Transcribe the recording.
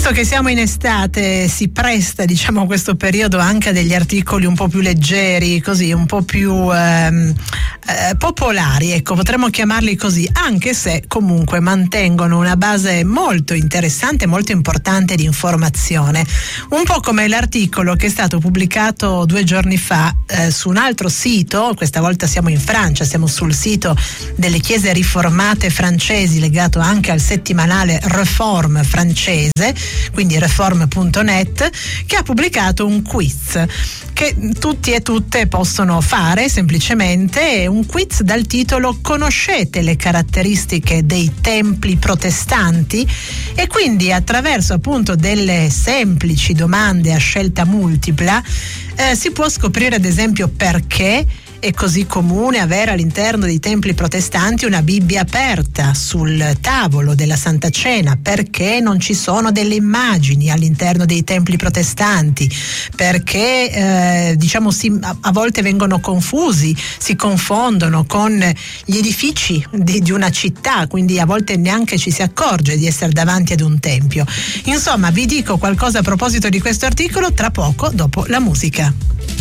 Visto che siamo in estate, si presta, diciamo, questo periodo anche a degli articoli un po' più leggeri, così un po' più popolari, ecco, potremmo chiamarli così, anche se comunque mantengono una base molto interessante, molto importante di informazione. Un po' come l'articolo che è stato pubblicato 2 giorni fa su un altro sito, questa volta siamo in Francia, siamo sul sito delle chiese riformate francesi, legato anche al settimanale Reform francese, quindi reform.net, che ha pubblicato un quiz che tutti e tutte possono fare semplicemente, un quiz dal titolo "Conoscete le caratteristiche dei templi protestanti?", e quindi attraverso appunto delle semplici domande a scelta multipla si può scoprire ad esempio perché è così comune avere all'interno dei templi protestanti una Bibbia aperta sul tavolo della Santa Cena, perché non ci sono delle immagini all'interno dei templi protestanti, perché a volte vengono confusi, si confondono con gli edifici di una città, quindi a volte neanche ci si accorge di essere davanti ad un tempio. Insomma, vi dico qualcosa a proposito di questo articolo tra poco, dopo la musica.